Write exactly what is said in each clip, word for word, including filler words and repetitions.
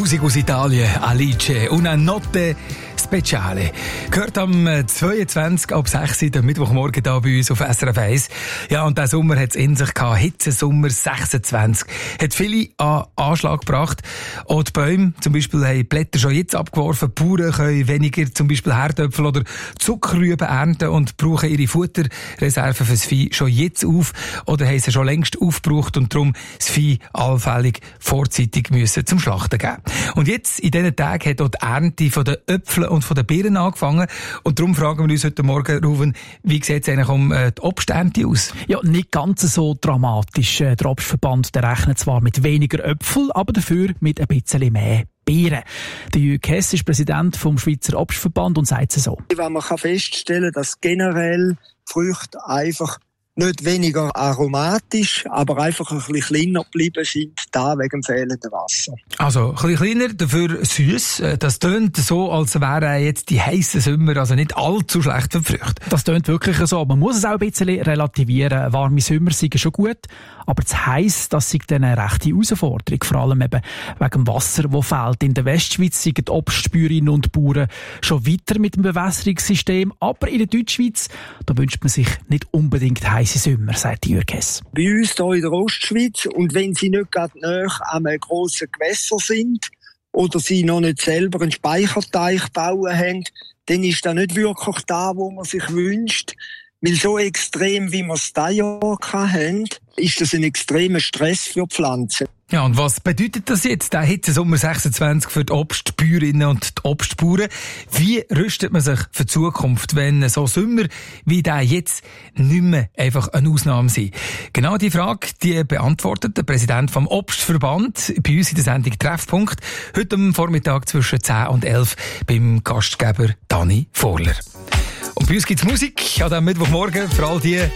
Musik aus Italien, Alice, una notte speciale. Gehört am zweiundzwanzig ab sechs Uhr, am Mittwochmorgen hier bei uns auf S R F eins. Ja, und der Sommer hat es in sich gehabt. Hitzesommer sechsundzwanzig. Hat viele an Anschlag gebracht. Auch die Bäume, zum Beispiel, haben die Blätter schon jetzt abgeworfen. Die Bauern können weniger, zum Beispiel Herdöpfel oder Zuckerrüben ernten und brauchen ihre Futterreserven fürs Vieh schon jetzt auf. Oder haben sie schon längst aufgebraucht und darum das Vieh allfällig vorzeitig müssen zum Schlachten geben. Und jetzt, in diesen Tagen, hat auch die Ernte von den Äpfeln und von den Beeren angefangen. Und darum fragen wir uns heute Morgen, Ruven, wie sieht es eigentlich um äh, die Obsternte aus? Ja, nicht ganz so dramatisch. Der Obstverband der rechnet zwar mit weniger Äpfel, aber dafür mit ein bisschen mehr Beeren. Der Jürg Hess ist Präsident vom Schweizer Obstverband und sagt es so. Wenn man feststellen kann, dass generell Früchte einfach nicht weniger aromatisch, aber einfach ein bisschen kleiner geblieben sind, da wegen dem fehlenden Wasser. Also, ein bisschen kleiner, dafür süß. Das tönt so, als wären jetzt die heissen Sommer also nicht allzu schlecht für die Früchte. Das tönt wirklich so. Man muss es auch ein bisschen relativieren. Warme Sommer sind schon gut, aber zu heiss, das ist eine rechte Herausforderung. Vor allem eben wegen dem Wasser, das fehlt. In der Westschweiz sind die Obstbäuerinnen und Bauern schon weiter mit dem Bewässerungssystem, aber in der Deutschschweiz, da wünscht man sich nicht unbedingt heiß Sommer, sagt Jürg Hess. Bei uns hier in der Ostschweiz, und wenn sie nicht gerade nahe an einem grossen Gewässer sind oder sie noch nicht selber einen Speicherteich bauen haben, dann ist das nicht wirklich da, wo man sich wünscht. Weil so extrem, wie wir es dieses Jahr hatten, ist das ein extremer Stress für die Pflanzen. Ja, und was bedeutet das jetzt, der Hitzesommer sechsundzwanzig für die Obstbäuerinnen und die Obstbauern? Wie rüstet man sich für die Zukunft, wenn so Sommer wie der jetzt nicht mehr einfach eine Ausnahme sind? Genau die Frage, die beantwortet der Präsident vom Obstverband bei uns in der Sendung Treffpunkt, heute am Vormittag zwischen zehn und elf beim Gastgeber Dani Vorler. Und bei uns gibt's Musik an diesem Mittwochmorgen für all die,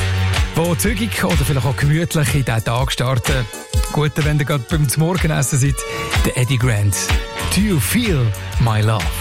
die zügig oder vielleicht auch gemütlich in diesen Tag starten. Gut, wenn ihr gerade beim Morgenessen seid, der Eddie Grant. Do you feel my love?